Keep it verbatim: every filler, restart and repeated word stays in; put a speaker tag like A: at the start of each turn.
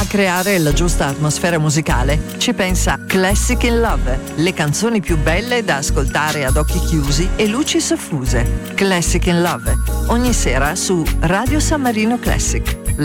A: creare la giusta atmosfera musicale ci pensa Classic in Love, le canzoni più belle da ascoltare ad occhi chiusi e luci soffuse. Classic in Love, ogni sera su Radio San Marino Classic.